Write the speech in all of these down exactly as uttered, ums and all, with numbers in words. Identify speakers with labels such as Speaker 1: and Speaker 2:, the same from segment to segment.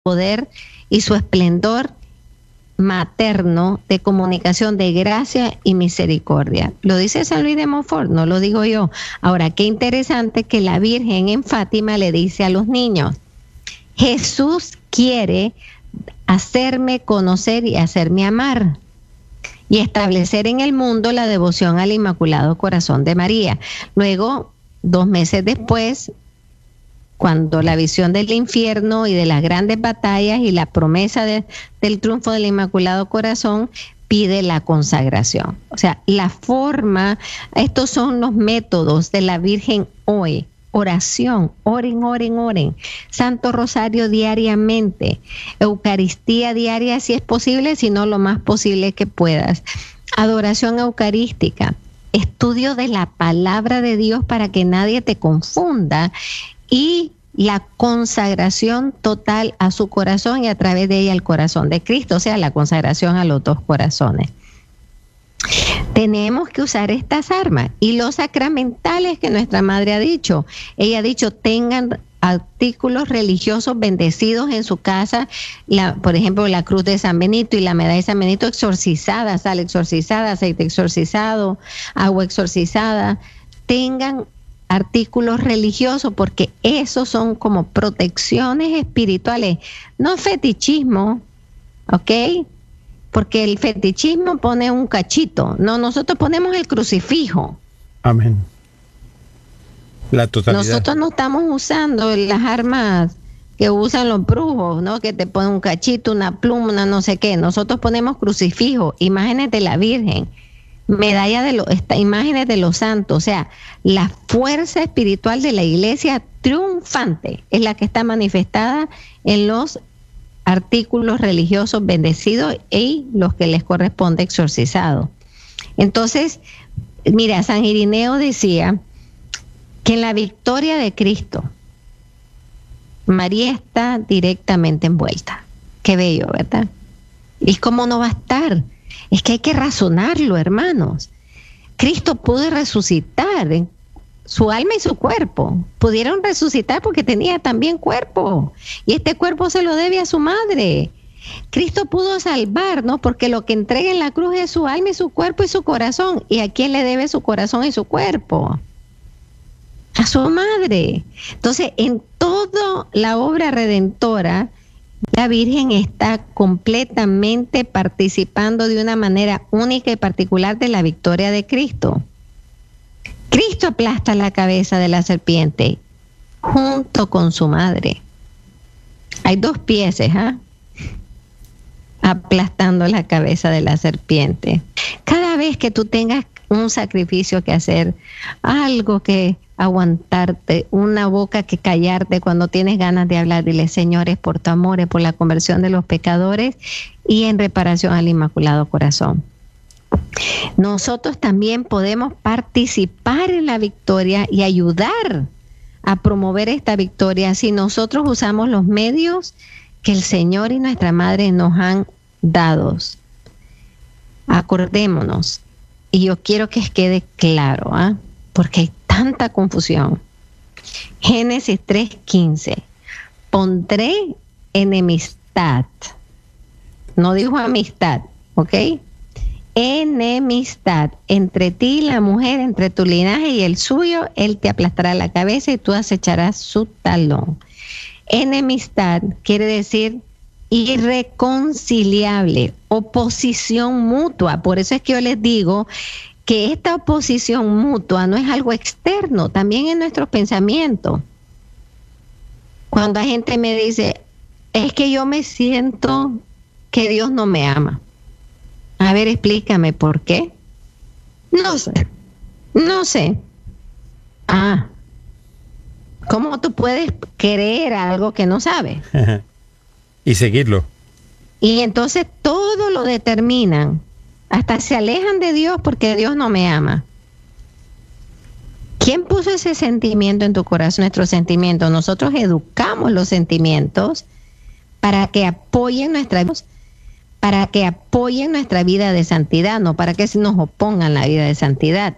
Speaker 1: poder y su esplendor materno de comunicación de gracia y misericordia. Lo dice San Luis de Montfort, no lo digo yo. Ahora, qué interesante que la Virgen en Fátima le dice a los niños, Jesús quiere hacerme conocer y hacerme amar y establecer en el mundo la devoción al Inmaculado Corazón de María. Luego, dos meses después, cuando la visión del infierno y de las grandes batallas y la promesa de, del triunfo del Inmaculado Corazón, pide la consagración. O sea, la forma, estos son los métodos de la Virgen hoy. Oración, oren, oren, oren. Santo Rosario diariamente. Eucaristía diaria si es posible, si no lo más posible que puedas. Adoración eucarística. Estudio de la palabra de Dios para que nadie te confunda. Y la consagración total a su corazón y a través de ella al corazón de Cristo, o sea, la consagración a los dos corazones. Tenemos que usar estas armas y los sacramentales que nuestra madre ha dicho. Ella ha dicho, tengan artículos religiosos bendecidos en su casa, la, por ejemplo, la cruz de San Benito y la medalla de San Benito exorcizada, sal exorcizada, aceite exorcizado, agua exorcizada. Tengan artículos religiosos, porque esos son como protecciones espirituales, no fetichismo, ¿ok? Porque el fetichismo pone un cachito, no, nosotros ponemos el crucifijo.
Speaker 2: Amén. La totalidad.
Speaker 1: Nosotros no estamos usando las armas que usan los brujos, ¿no? Que te ponen un cachito, una pluma, una no sé qué. Nosotros ponemos crucifijo, imágenes de la Virgen, medalla de los, imágenes de los santos, o sea, la fuerza espiritual de la iglesia triunfante es la que está manifestada en los artículos religiosos bendecidos y los que les corresponde exorcizados. Entonces, mira, San Irineo decía que en la victoria de Cristo, María está directamente envuelta. Qué bello, ¿verdad? ¿Y cómo no va a estar? Es que hay que razonarlo, hermanos. Cristo pudo resucitar en su alma y su cuerpo. Pudieron resucitar porque tenía también cuerpo. Y este cuerpo se lo debe a su madre. Cristo pudo salvarnos porque lo que entrega en la cruz es su alma y su cuerpo y su corazón. ¿Y a quién le debe su corazón y su cuerpo? A su madre. Entonces, en toda la obra redentora, la Virgen está completamente participando de una manera única y particular de la victoria de Cristo. Cristo aplasta la cabeza de la serpiente junto con su madre. Hay dos pieses, ¿ah? Aplastando la cabeza de la serpiente. Cada vez que tú tengas un sacrificio que hacer, algo que aguantarte, una boca que callarte cuando tienes ganas de hablar, dile, Señor, es por tu amor, es por la conversión de los pecadores y en reparación al Inmaculado Corazón. Nosotros también podemos participar en la victoria y ayudar a promover esta victoria si nosotros usamos los medios que el Señor y nuestra Madre nos han dado. Acordémonos, y yo quiero que quede claro, ¿ah? Porque hay tanta confusión. Génesis tres quince. Pondré enemistad. No dijo amistad, ¿ok? Enemistad entre ti y la mujer, entre tu linaje y el suyo. Él te aplastará la cabeza y tú acecharás su talón. Enemistad quiere decir irreconciliable, oposición mutua. Por eso es que yo les digo que esta oposición mutua no es algo externo, también en nuestros pensamientos. Cuando la gente me dice, es que yo me siento que Dios no me ama. A ver, explícame por qué. No sé, no sé. Ah, ¿cómo tú puedes creer algo que no sabes?
Speaker 2: Y seguirlo.
Speaker 1: Y entonces todo lo determinan. Hasta se alejan de Dios porque Dios no me ama. ¿Quién puso ese sentimiento en tu corazón, nuestros sentimientos? Nosotros educamos los sentimientos para que apoyen nuestra vida, para que apoyen nuestra vida de santidad, no para que se nos opongan la vida de santidad.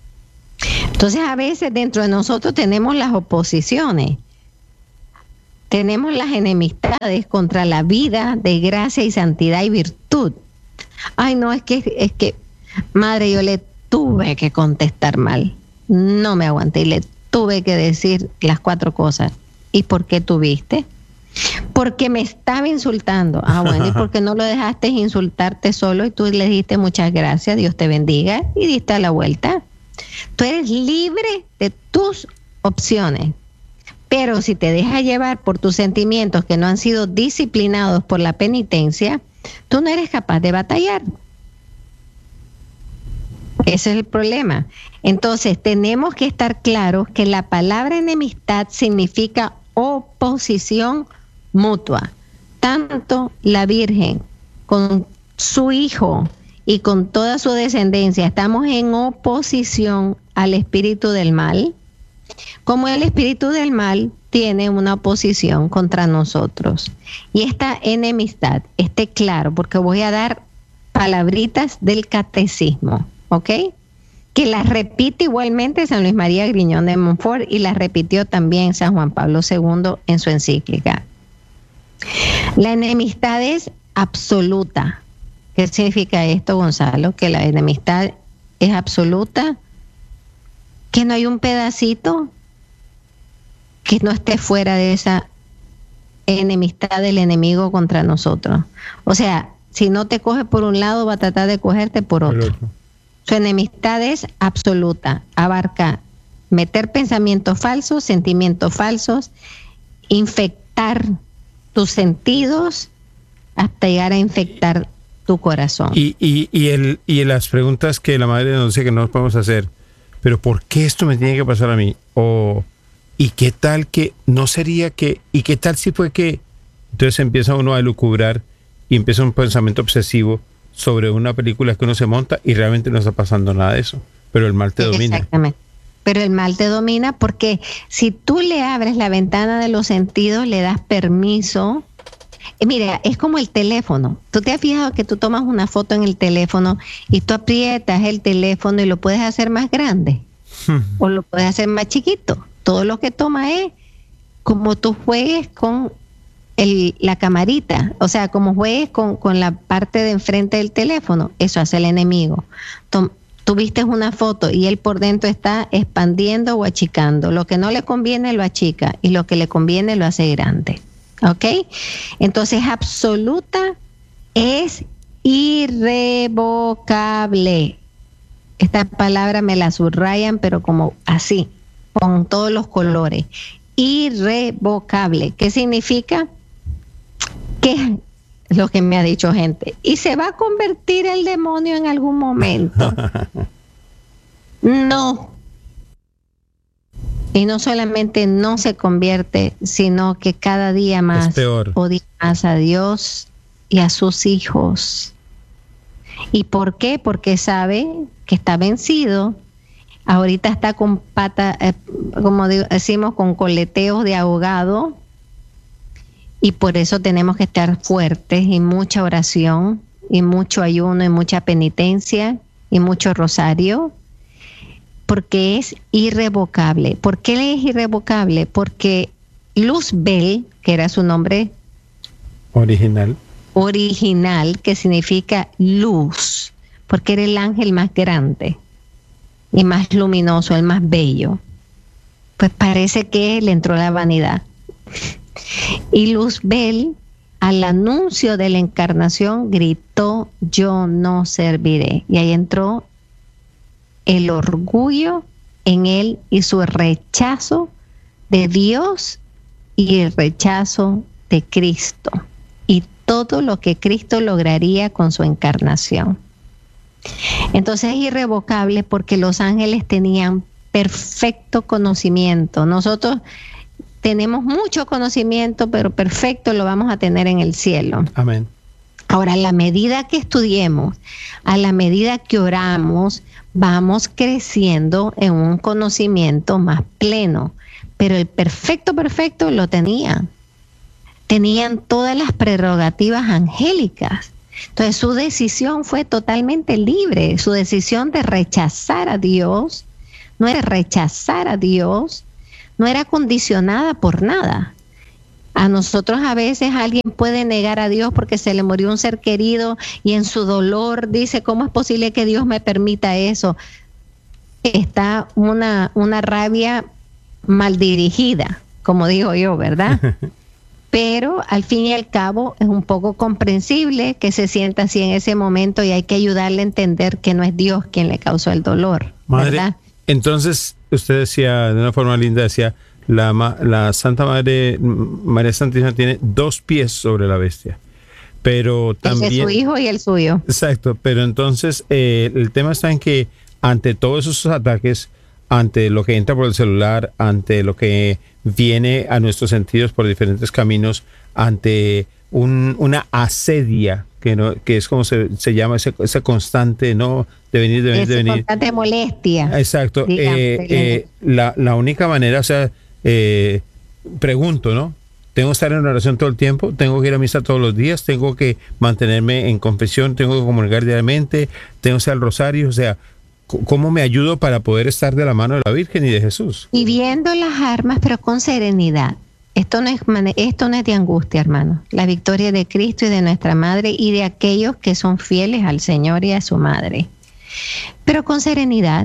Speaker 1: Entonces a veces dentro de nosotros tenemos las oposiciones. tenemos las enemistades contra la vida de gracia y santidad y virtud. Ay, no, es que, es que, madre, yo le tuve que contestar mal. No me aguanté y le tuve que decir las cuatro cosas. ¿Y por qué tuviste? Porque me estaba insultando. Ah, bueno, ¿y por qué no lo dejaste insultarte solo y tú le dijiste muchas gracias, Dios te bendiga y diste a la vuelta? Tú eres libre de tus opciones, pero si te dejas llevar por tus sentimientos que no han sido disciplinados por la penitencia, tú no eres capaz de batallar. Ese es el problema. Entonces, tenemos que estar claros que la palabra enemistad significa oposición mutua. Tanto la Virgen con su hijo y con toda su descendencia estamos en oposición al espíritu del mal, como el espíritu del mal tiene una oposición contra nosotros. Y esta enemistad, esté claro, porque voy a dar palabritas del catecismo, ¿ok? Que las repite igualmente San Luis María Griñón de Montfort y las repitió también San Juan Pablo segundo en su encíclica. La enemistad es absoluta. ¿Qué significa esto, Gonzalo? Que la enemistad es absoluta, que no hay un pedacito que no esté fuera de esa enemistad del enemigo contra nosotros. O sea, si no te coge por un lado, va a tratar de cogerte por otro. otro. Su enemistad es absoluta, abarca meter pensamientos falsos, sentimientos falsos, infectar tus sentidos hasta llegar a infectar tu corazón.
Speaker 2: Y, y, y, el, y las preguntas que la madre nos dice que no nos podemos hacer, pero ¿por qué esto me tiene que pasar a mí? O ¿y qué tal que no sería que, y qué tal si fue que? Entonces empieza uno a elucubrar y empieza un pensamiento obsesivo sobre una película que uno se monta y realmente no está pasando nada de eso, pero el mal te domina.
Speaker 1: Exactamente. Pero el mal te domina porque si tú le abres la ventana de los sentidos, le das permiso. Eh, mira, es como el teléfono. ¿Tú te has fijado que tú tomas una foto en el teléfono y tú aprietas el teléfono y lo puedes hacer más grande? O lo puedes hacer más chiquito. Todo lo que toma es como tú juegues con el, la camarita, o sea, como juegues con, con la parte de enfrente del teléfono. Eso hace el enemigo. Tom, tú viste una foto y él por dentro está expandiendo o achicando. Lo que no le conviene lo achica y lo que le conviene lo hace grande. ¿Ok? Entonces, absoluta es irrevocable. Esta palabra me la subrayan, pero como así, con todos los colores. Irrevocable. ¿Qué significa? Que es lo que me ha dicho gente. ¿Y se va a convertir el demonio en algún momento? No. Y no solamente no se convierte, sino que cada día más odia más a Dios y a sus hijos. ¿Y por qué? Porque sabe que está vencido. Ahorita está con pata, eh, como decimos, con coleteos de ahogado. Y por eso tenemos que estar fuertes y mucha oración y mucho ayuno y mucha penitencia y mucho rosario. Porque es irrevocable. ¿Por qué es irrevocable? Porque Luzbel, que era su nombre
Speaker 2: original,
Speaker 1: original, que significa luz, porque era el ángel más grande y más luminoso, el más bello, pues parece que le entró la vanidad. Y Luzbel, al anuncio de la encarnación, gritó: yo no serviré. Y ahí entró el orgullo en él y su rechazo de Dios y el rechazo de Cristo y todo lo que Cristo lograría con su encarnación. Entonces es irrevocable porque los ángeles tenían perfecto conocimiento. Nosotros tenemos mucho conocimiento, pero perfecto lo vamos a tener en el cielo.
Speaker 2: Amén.
Speaker 1: Ahora, a la medida que estudiemos, a la medida que oramos, vamos creciendo en un conocimiento más pleno. Pero el perfecto, perfecto lo tenían. Tenían todas las prerrogativas angélicas. Entonces su decisión fue totalmente libre. Su decisión de rechazar a Dios no era rechazar a Dios, no era condicionada por nada. A nosotros a veces alguien puede negar a Dios porque se le murió un ser querido y en su dolor dice, ¿cómo es posible que Dios me permita eso? Está una, una rabia mal dirigida, como digo yo, ¿verdad? Pero al fin y al cabo es un poco comprensible que se sienta así en ese momento y hay que ayudarle a entender que no es Dios quien le causó el dolor,
Speaker 2: Madre,
Speaker 1: ¿verdad?
Speaker 2: Entonces, usted decía de una forma linda, decía, La, la Santa Madre, María Santísima, tiene dos pies sobre la bestia, pero también...
Speaker 1: El de su hijo y el suyo.
Speaker 2: Exacto, pero entonces eh, el tema está en que ante todos esos ataques, ante lo que entra por el celular, ante lo que viene a nuestros sentidos por diferentes caminos, ante un, una asedia, que no que es como se, se llama ese, ese constante, ¿no? De venir, de venir,
Speaker 1: Ese
Speaker 2: de venir.
Speaker 1: constante molestia.
Speaker 2: Exacto.
Speaker 1: Digamos,
Speaker 2: eh, eh, la, la única manera, o sea... Eh, pregunto, ¿no? ¿Tengo que estar en oración todo el tiempo? ¿Tengo que ir a misa todos los días? ¿Tengo que mantenerme en confesión? ¿Tengo que comunicar diariamente? ¿Tengo que hacer el rosario? O sea, ¿cómo me ayudo para poder estar de la mano de la Virgen y de Jesús?
Speaker 1: Y viendo las armas, pero con serenidad. Esto no es, esto no es de angustia, hermano. La victoria de Cristo y de nuestra Madre y de aquellos que son fieles al Señor y a su Madre. Pero con serenidad.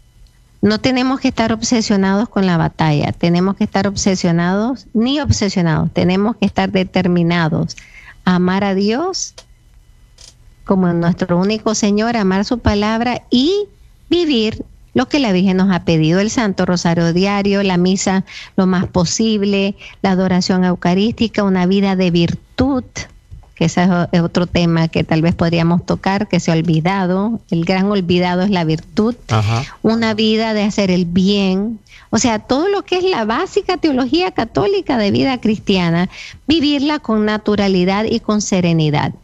Speaker 1: No tenemos que estar obsesionados con la batalla, tenemos que estar obsesionados, ni obsesionados, tenemos que estar determinados a amar a Dios como nuestro único Señor, amar su palabra y vivir lo que la Virgen nos ha pedido, el Santo Rosario diario, la misa lo más posible, la adoración eucarística, una vida de virtud, que ese es otro tema que tal vez podríamos tocar, que se ha olvidado. El gran olvidado es la virtud.
Speaker 2: Ajá.
Speaker 1: Una vida de hacer el bien. O sea, todo lo que es la básica teología católica de vida cristiana, vivirla con naturalidad y con serenidad.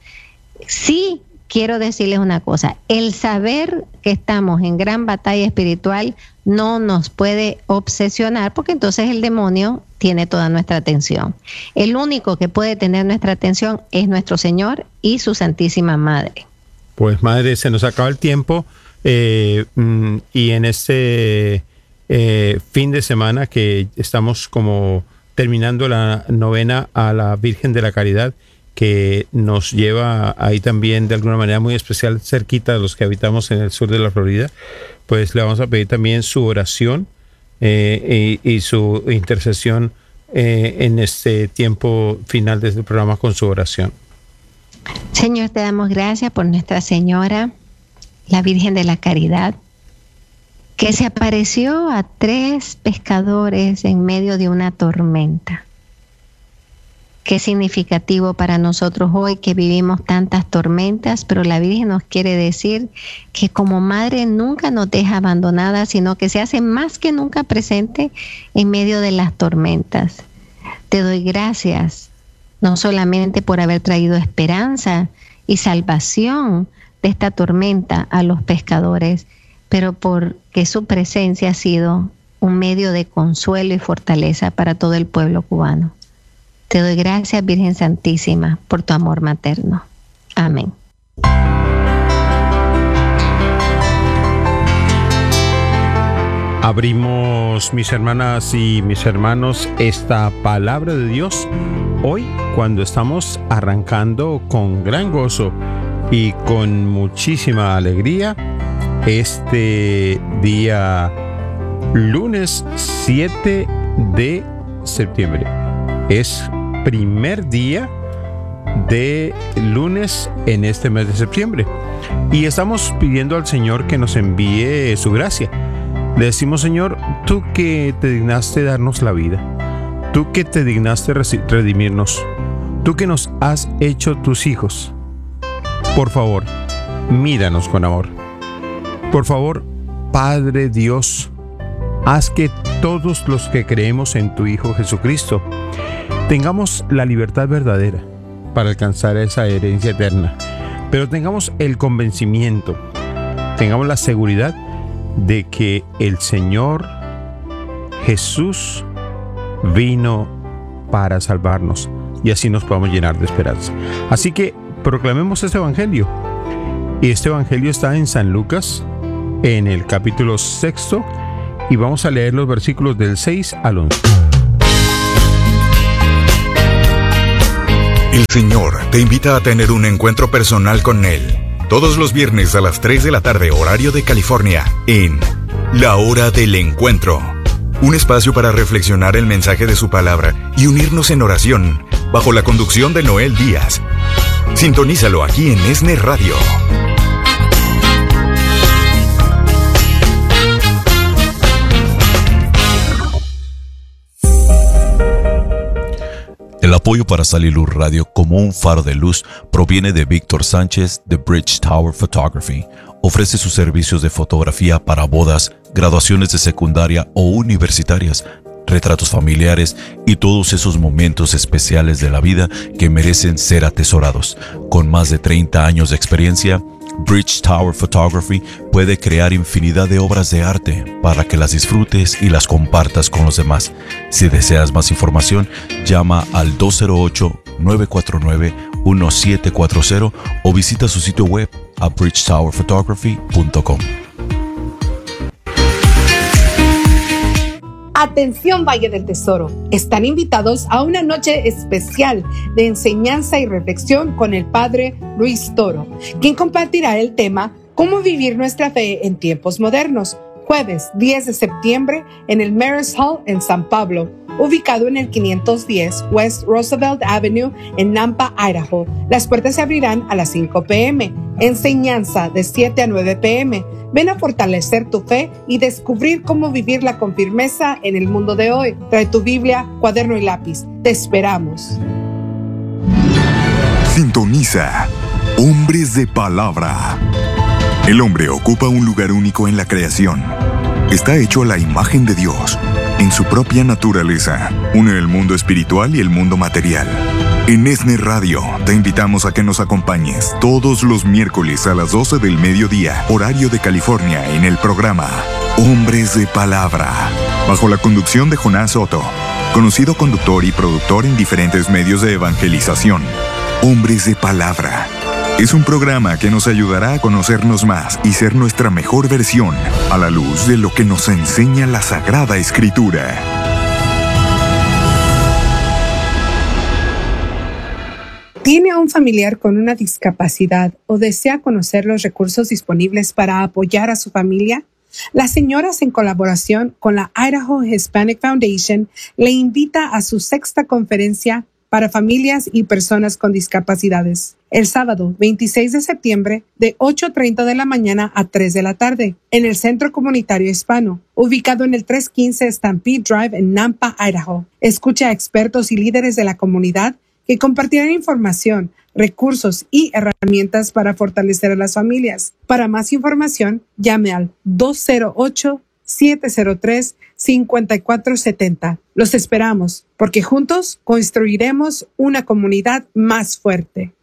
Speaker 1: Sí, quiero decirles una cosa, el saber que estamos en gran batalla espiritual no nos puede obsesionar, porque entonces el demonio tiene toda nuestra atención. El único que puede tener nuestra atención es nuestro Señor y su Santísima Madre.
Speaker 2: Pues Madre, se nos acaba el tiempo eh, y en este eh, fin de semana que estamos como terminando la novena a la Virgen de la Caridad, que nos lleva ahí también de alguna manera muy especial cerquita de los que habitamos en el sur de la Florida, pues le vamos a pedir también su oración eh, y, y su intercesión eh, en este tiempo final de este programa con su oración.
Speaker 1: Señor, te damos gracias por Nuestra Señora, la Virgen de la Caridad, que se apareció a tres pescadores en medio de una tormenta. Qué significativo para nosotros hoy que vivimos tantas tormentas, pero la Virgen nos quiere decir que como madre nunca nos deja abandonadas, sino que se hace más que nunca presente en medio de las tormentas. Te doy gracias, no solamente por haber traído esperanza y salvación de esta tormenta a los pescadores, pero porque su presencia ha sido un medio de consuelo y fortaleza para todo el pueblo cubano. Te doy gracias, Virgen Santísima, por tu amor materno. Amén.
Speaker 2: Abrimos, mis hermanas y mis hermanos, esta palabra de Dios hoy cuando estamos arrancando con gran gozo y con muchísima alegría este día lunes siete de septiembre. Es primer día de lunes en este mes de septiembre y estamos pidiendo al Señor que nos envíe su gracia. Le decimos: Señor, tú que te dignaste darnos la vida, tú que te dignaste redimirnos, tú que nos has hecho tus hijos, por favor, míranos con amor. Por favor, Padre Dios, haz que todos los que creemos en tu Hijo Jesucristo tengamos la libertad verdadera para alcanzar esa herencia eterna, pero tengamos el convencimiento, tengamos la seguridad de que el Señor Jesús vino para salvarnos y así nos podamos llenar de esperanza. Así que proclamemos este evangelio, y este evangelio está en San Lucas, en el capítulo sexto, y vamos a leer los versículos del seis al once.
Speaker 3: El Señor te invita a tener un encuentro personal con Él. Todos los viernes a las tres de la tarde, horario de California, en La Hora del Encuentro. Un espacio para reflexionar el mensaje de su palabra y unirnos en oración, bajo la conducción de Noel Díaz. Sintonízalo aquí en ESNE Radio.
Speaker 4: El apoyo para Salilur Radio como un faro de luz proviene de Víctor Sánchez de Bridge Tower Photography. Ofrece sus servicios de fotografía para bodas, graduaciones de secundaria o universitarias, retratos familiares y todos esos momentos especiales de la vida que merecen ser atesorados. Con más de treinta años de experiencia, Bridge Tower Photography puede crear infinidad de obras de arte para que las disfrutes y las compartas con los demás. Si deseas más información, llama al dos cero ocho, nueve cuatro nueve, uno siete cuatro cero o visita su sitio web a bridge tower photography punto com.
Speaker 5: Atención Valle del Tesoro, están invitados a una noche especial de enseñanza y reflexión con el Padre Luis Toro, quien compartirá el tema Cómo vivir nuestra fe en tiempos modernos, jueves diez de septiembre en el Marist Hall en San Pablo, ubicado en el quinientos diez West Roosevelt Avenue en Nampa, Idaho. Las puertas se abrirán a las cinco p m Enseñanza de siete a nueve p m Ven a fortalecer tu fe y descubrir cómo vivirla con firmeza en el mundo de hoy. Trae tu Biblia, cuaderno y lápiz. Te esperamos.
Speaker 3: Sintoniza Hombres de Palabra. El hombre ocupa un lugar único en la creación. Está hecho a la imagen de Dios. En su propia naturaleza, une el mundo espiritual y el mundo material. En ESNE Radio te invitamos a que nos acompañes todos los miércoles a las doce del mediodía, horario de California, en el programa Hombres de Palabra, bajo la conducción de Jonás Soto, conocido conductor y productor en diferentes medios de evangelización. Hombres de Palabra es un programa que nos ayudará a conocernos más y ser nuestra mejor versión a la luz de lo que nos enseña la Sagrada Escritura.
Speaker 5: ¿Tiene a un familiar con una discapacidad o desea conocer los recursos disponibles para apoyar a su familia? Las señoras, en colaboración con la Idaho Hispanic Foundation, le invita a su sexta conferencia para familias y personas con discapacidades, el sábado veintiséis de septiembre de ocho treinta de la mañana a tres de la tarde, en el Centro Comunitario Hispano, ubicado en el trescientos quince Stampede Drive en Nampa, Idaho. Escucha a expertos y líderes de la comunidad que compartirán información, recursos y herramientas para fortalecer a las familias. Para más información, llame al dos cero ocho, siete cero tres, cinco cuatro siete cero. Los esperamos, porque juntos construiremos una comunidad más fuerte.